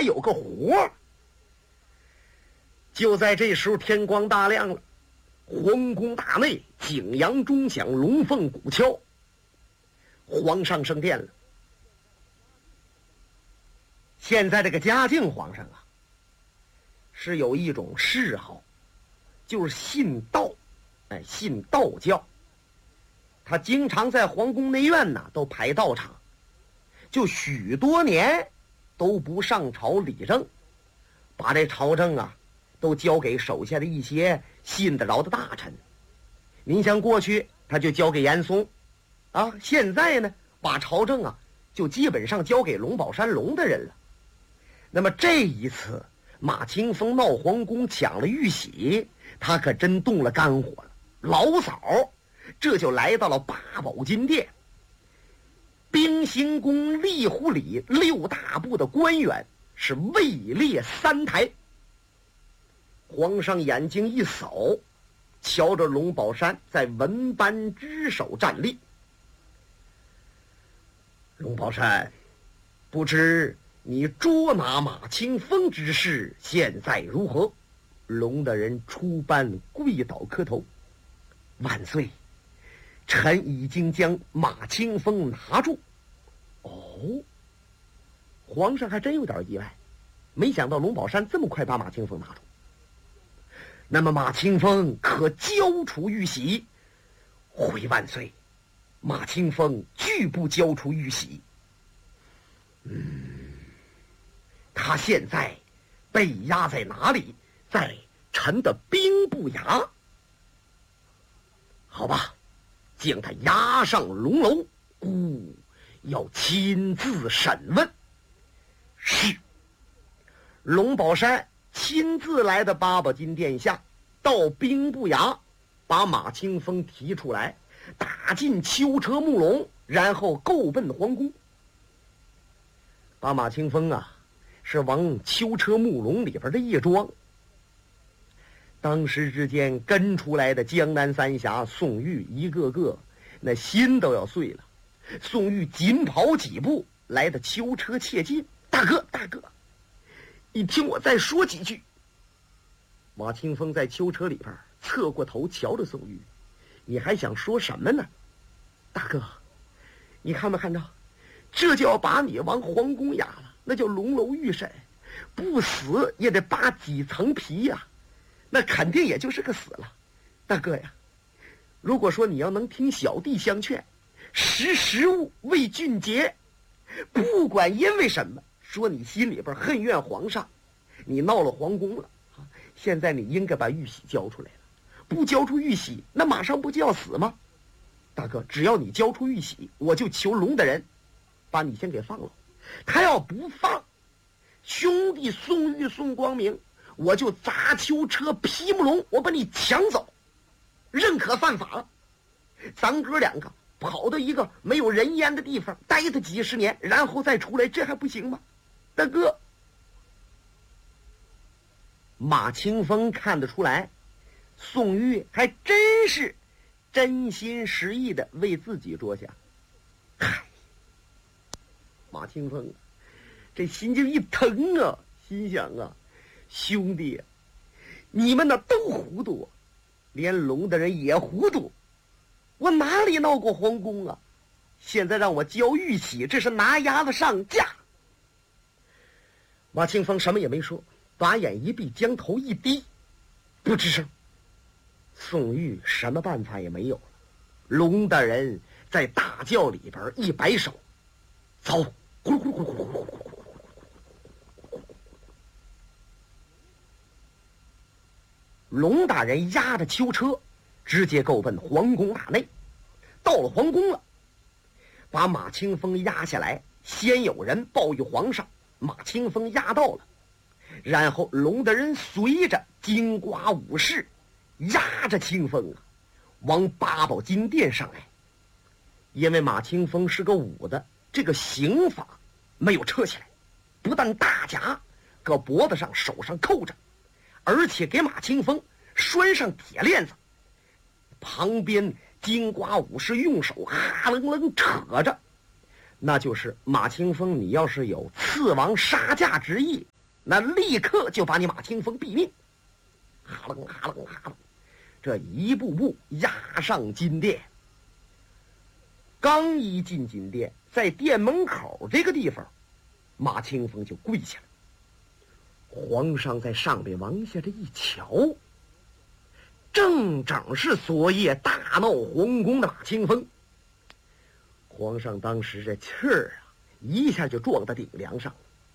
还有个活。就在这时候，天光大亮了，皇宫大内景阳钟响，龙凤鼓敲，皇上升殿了。现在这个嘉靖皇上啊，是有一种嗜好，就是信道，信道教。他经常在皇宫内院呢都排道场，就许多年都不上朝理政，把这朝政啊都交给手下的一些信得着的大臣。您像过去他就交给严嵩啊，现在呢把朝政啊就基本上交给龙宝山龙的人了。那么这一次马清风闹皇宫抢了玉玺，他可真动了肝火了。老早这就来到了八宝金殿，兵行宫、吏户里6大部的官员是位列3台。皇上眼睛一扫，瞧着龙宝山在文班之首站立。龙宝山，不知你捉拿马清风之事现在如何？龙的人出班跪倒磕头，万岁，臣已经将马清风拿住。哦，皇上还真有点意外，没想到龙宝山这么快把马清风拿住。那么马清风可交出玉玺？回万岁，马清风拒不交出玉玺。他现在被押在哪里？在臣的兵部衙。好吧，将他押上龙楼，孤要亲自审问。是。龙宝山亲自来的八宝金殿下，到兵部衙把马清风提出来，打进囚车木笼，然后够奔皇宫。把马清风啊是往囚车木笼里边的一装。当时之间跟出来的江南三侠宋玉一个个那心都要碎了。宋玉紧跑几步来到囚车切近，大哥大哥，你听我再说几句。马清风在囚车里边侧过头瞧着宋玉，你还想说什么呢？大哥，你看没看到，这就要把你往皇宫押了，那叫龙楼御审，不死也得扒几层皮呀，那肯定也就是个死了。大哥呀，如果说你要能听小弟相劝，识时务为俊杰，不管因为什么，说你心里边恨怨皇上，你闹了皇宫了，现在你应该把玉玺交出来了。不交出玉玺，那马上不就要死吗？大哥，只要你交出玉玺，我就求龙的人把你先给放了。他要不放，兄弟宋玉宋光明，我就砸囚车劈木笼，我把你抢走，认可犯法了。咱哥两个跑到一个没有人烟的地方待他几十年，然后再出来，这还不行吗？大哥，马清风看得出来，宋玉还真是真心实意的为自己着想。嗨，马清风这心就一疼啊，心想啊，兄弟，你们那都糊涂，连龙的人也糊涂。我哪里闹过皇宫啊？现在让我交玉玺，这是拿鸭子上架。马清风什么也没说，把眼一闭，将头一低，不吱声。宋玉什么办法也没有了。龙大人在大轿里边一摆手，走，咕噜咕噜咕噜咕噜咕噜咕噜咕噜咕噜。龙大人押着囚车直接够奔皇宫大内。到了皇宫了，把马清风押下来，先有人报与皇上，马清风押到了，然后龙大人随着金瓜武士押着清风啊往八宝金殿上来。因为马清风是个武的，这个刑法没有撤下来，不但大甲搁脖子上手上扣着，而且给马清风拴上铁链子，旁边金瓜武士用手哈楞楞扯着，那就是马清风你要是有刺王杀驾之意， 那立刻就把你马清风毙命。哈楞哈楞哈楞，这一步步押上金殿。刚一进金殿，在殿门口这个地方，马清风就跪下了。皇上在上边往下这一瞧，正是昨夜大闹皇宫的马清风。皇上当时这气儿啊，一下就撞到顶梁上。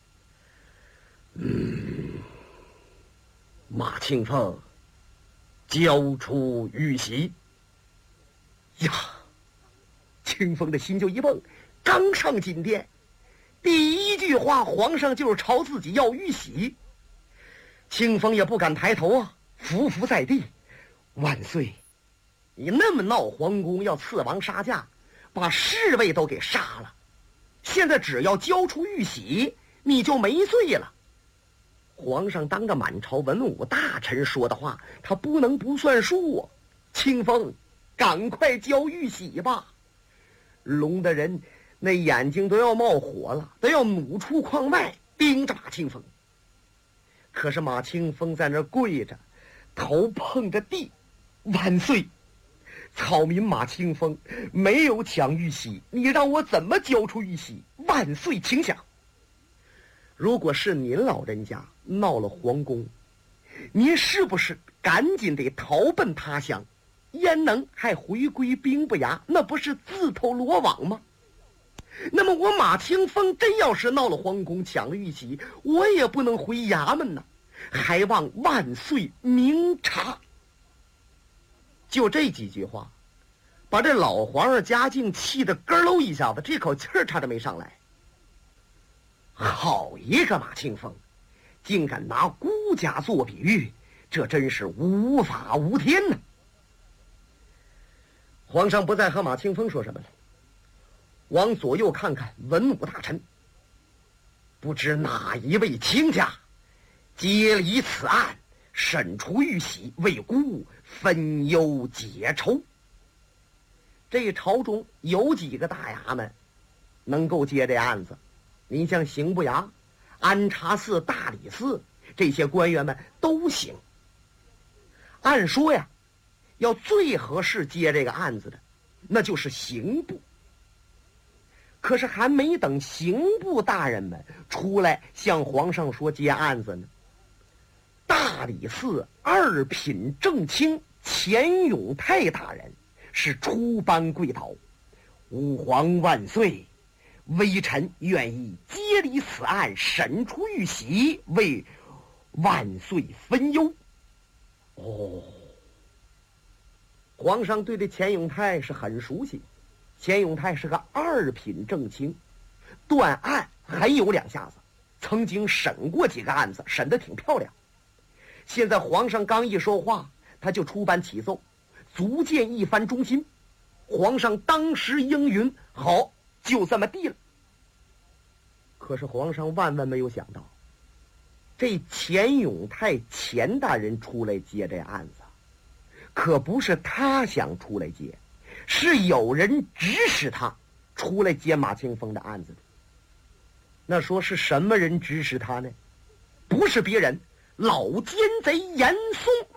马清风交出玉玺呀！清风的心就一蹦，刚上金殿，第一句话皇上就是朝自己要玉玺。清风也不敢抬头啊，匍匐在地，万岁！你那么闹皇宫，要刺王杀驾，把侍卫都给杀了，现在只要交出玉玺，你就没罪了。皇上当着满朝文武大臣说的话，他不能不算数啊！清风，赶快交玉玺吧！龙的人那眼睛都要冒火了，都要努出眶外，盯着马清风。可是马清风在那跪着，头碰着地，万岁！草民马清风没有抢玉玺，你让我怎么交出玉玺？万岁，请想。如果是您老人家闹了皇宫，您是不是赶紧得逃奔他乡？焉能还回归兵不衙？那不是自投罗网吗？那么我马清风真要是闹了皇宫，抢了玉玺，我也不能回衙门呢，还望万岁明察。就这几句话，把这老皇上嘉靖气得咯喽一下子，这口气儿差点没上来。好一个马清风，竟敢拿孤家做比喻，这真是无法无天呢！皇上不再和马清风说什么了，往左右看看文武大臣，不知哪一位卿家接理此案，审出玉玺，为孤分忧解愁。这朝中有几个大衙门能够接这案子？您像刑部衙、安察司、大理寺这些官员们都行。按说呀，要最合适接这个案子的，那就是刑部。可是还没等刑部大人们出来向皇上说接案子呢，大理寺二品正卿钱永泰大人是出班跪倒：吾皇万岁！微臣愿意接理此案，审出玉玺，为万岁分忧。哦，皇上对这钱永泰是很熟悉。钱永泰是个二品正卿，断案很有两下子，曾经审过几个案子，审得挺漂亮。现在皇上刚一说话，他就出班启奏，足见一番忠心。皇上当时应允，好，就这么地了。可是皇上万万没有想到，这钱永泰钱大人出来接这案子，可不是他想出来接，是有人指使他出来接马清风的案子的。那说是什么人指使他呢？不是别人，老奸贼严嵩。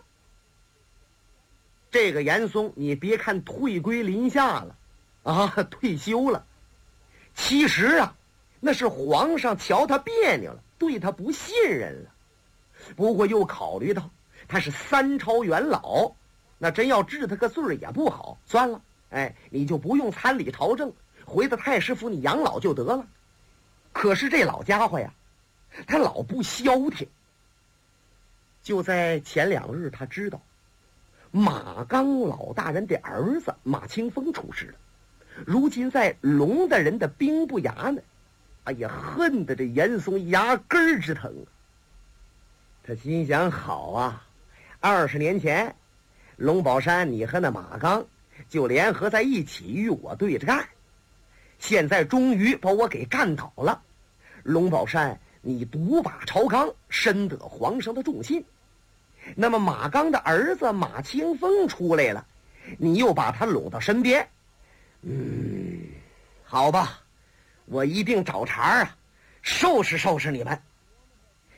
这个严嵩，你别看退归林下了啊，退休了，其实啊，那是皇上瞧他别扭了，对他不信任了。不过又考虑到他是3朝元老，那真要治他个罪也不好，算了，哎，你就不用参理朝政，回到太师府你养老就得了。可是这老家伙呀，他老不消停。就在前2日，他知道马刚老大人的儿子马清风出事了，如今在龙大人的兵部衙呢。哎呀，恨得这严嵩牙根儿直疼。他心想，好啊，20年前龙宝山你和那马刚就联合在一起与我对着干，现在终于把我给干倒了。龙宝山你独把朝纲，深得皇上的重信。那么马刚的儿子马清风出来了，你又把他拢到身边。好吧，我一定找茬啊，收拾收拾你们。